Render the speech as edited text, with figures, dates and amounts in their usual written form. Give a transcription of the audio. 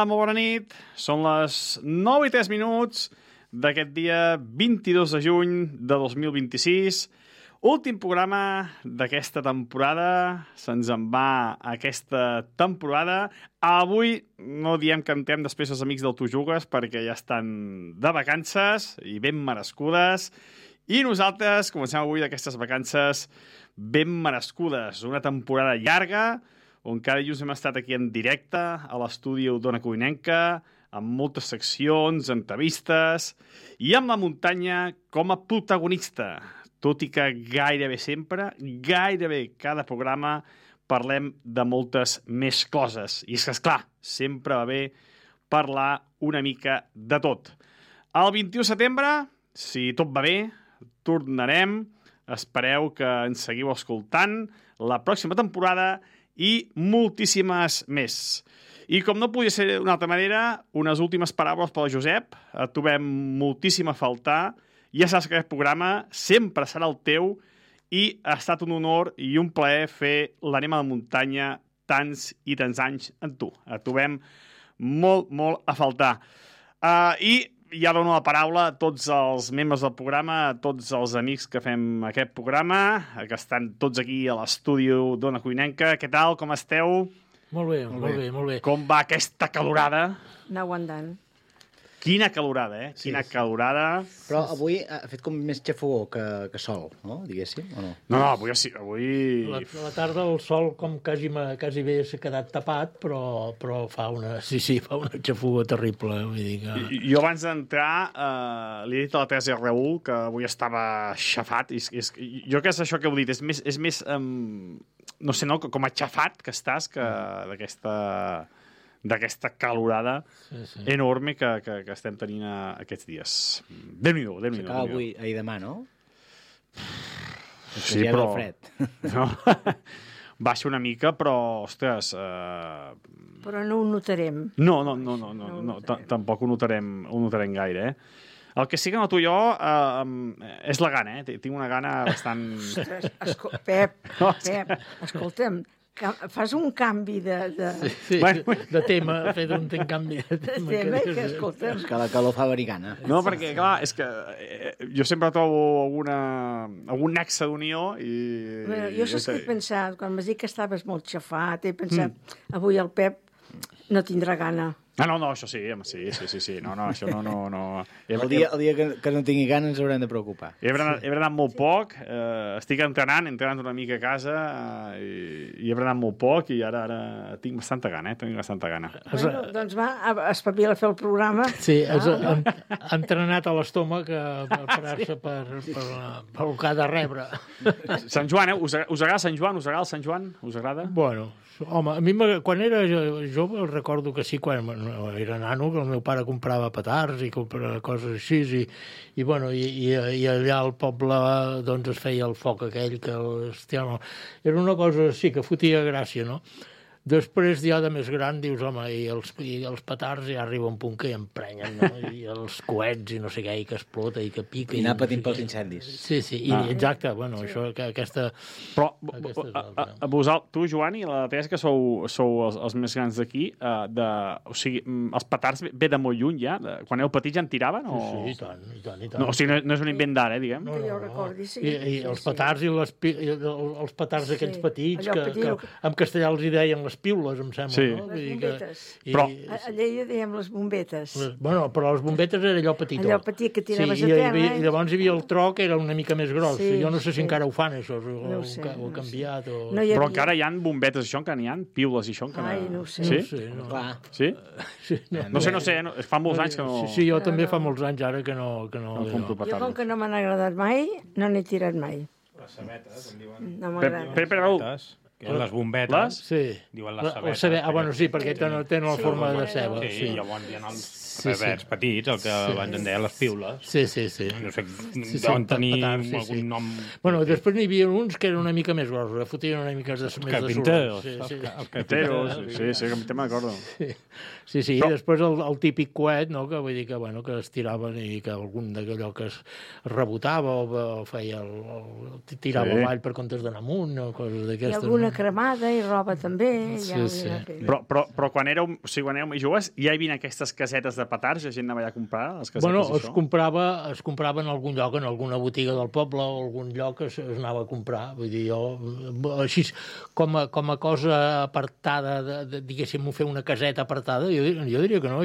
Molt bona nit, són les 9:03 d'aquest dia 22 de juny de 2026. Últim programa d'aquesta temporada, se'ns en va aquesta temporada. Avui no diem que entrem després els amics del Tu Jugues perquè ja estan de vacances i ben merescudes. I nosaltres comencem avui d'aquestes vacances ben merescudes. Una temporada llarga, on cada dilluns hem estat aquí en directe a l'estudi d'Ona Codinenca, amb moltes seccions, entrevistes, i amb la muntanya com a protagonista. Tot i que gairebé sempre, gairebé cada programa, parlem de moltes més coses. I és que, esclar, sempre va bé parlar una mica de tot. El 21 de setembre, si tot va bé, tornarem. Espereu que ens seguiu escoltant la pròxima temporada i moltíssimes més. I com no podia ser d'una altra manera, unes últimes paraules pel Josep. Et trobem moltíssim a faltar. Ja saps que aquest programa sempre serà el teu i ha estat un honor i un plaer fer l'Anem a la muntanya tants i tants anys amb tu. Et trobem molt, molt a faltar. I ja dono la paraula a tots els membres del programa, a tots els amics que fem aquest programa, que estan tots aquí a l'estudi d'Ona Codinenca. Què tal? Com esteu? Molt bé, molt bé. Com va aquesta calorada? No aguantant. Quina calorada, eh? Quina calorada. Però avui ha fet com més xafogó que sol, no? Diguéssim, o no? No, avui sí. Avui... La tarda el sol com quasi bé s'ha quedat tapat, però fa una xafogó terrible. Vull dir que... Jo abans d'entrar li he dit a la Teresa Raül que avui estava xafat. Jo que és això que heu dit, és més no sé, no, com a xafat que estàs que d'aquesta calorada enorme que estem tenint aquests dies. Déu-n'hi-do. S'acaba avui i demà, no? Sí, però... fred. No. Baixa una mica, però, ostres... Però no ho notarem. No, tampoc ho notarem gaire, eh? El que sí que noto jo és la gana, eh? Tinc una gana bastant... Ostres, Pep, escolta'm, fas un canvi de tema, fet un canvi de tema. Que escolta'm. És que la calor fa venir gana. No, perquè, clar, és que jo sempre trobo algun nexe d'unió i... Jo saps què he pensat? Quan m'has dit que estaves molt xafat, he pensat, avui el Pep no tindrà gana. No, això sí, home, sí. No, això no. El dia que no tingui gana ens haurem de preocupar. He berenat molt poc, estic entrenant una mica a casa i he berenat molt poc i ara tinc bastanta gana, Bueno, doncs va, espavila a fer el programa. Sí, ha entrenat a l'estómac per parar-se per el que ha de rebre. Sant Joan, us agrada Sant Joan? Us agrada el Sant Joan? Us agrada? Bueno, home, a mi quan era jove recordo que sí, quan era nano, que el meu pare comprava petards i comprava coses així i allà al poble doncs es feia el foc aquell que era una cosa sí que fotia gràcia, no? Després, ja de més gran, dius, home, i els petards ja arriba un punt que hi emprenyen, no? I els coets i no sé què, i que explota i que pica. I anar patint pels incendis. Sí, exacte, bueno, això, aquesta... Però tu, Joan, i la Teresa, que sou els més grans d'aquí, o sigui, els petards ve de molt lluny, ja? Quan éreu petits ja en tiraven? Sí, i tant. No, o sigui, no és un invent d'ara, diguem? Que jo recordi, sí. I els petards i els petards aquells petits, que en castellà els hi deien les piules, em sembla, sí. No? Les bombetes. Però... A Lleida diem les bombetes. Bueno, però les bombetes era allò petitó. Allò petit que tiraves a terra. I llavors hi havia el tro, que era una mica més gros. Sí, jo no sé si encara ho fan, això, no sé, o ha canviat. Però encara hi ha bombetes, això encara n'hi ha? Piules i això encara... Ai, no ho sé. Sí? Sí? Sí? No sé, fa molts anys que no... Sí, jo també fa molts anys ara que no compro petards. Jo, com que no m'han agradat mai, no n'he tirat mai. Les sabetes, en diuen. No m'agrada. Pere Raül, Les bombetes. Sí. Diuen les sabetes. Bueno, sí, perquè tenen la forma de ceba. Sí, llavors hi ha els rebets petits, el que abans en deia les piules. Sí. No sé d'on tenim algun nom... Bueno, després n'hi havia uns que eren una mica més grossos, fotien una mica més de surt. Carpinteros. Els carpinteros, sí, que te m'acordo. Sí, i després el típic coet, no?, que vull dir que es tiraven i que algun d'allò que es rebotava o feia tirava avall per comptes d'anar amunt o coses d'aquestes. I alguna cremada i roba també. Sí, Ja sí. Però quan éreu més joves ja hi havia aquestes casetes de petards, la gent anava allà a comprar les casetes Bueno, i això? es comprava en algun lloc, en alguna botiga del poble o algun lloc es anava a comprar. Vull dir, així, com a cosa apartada, diguéssim, fer una caseta apartada, jo diria que no.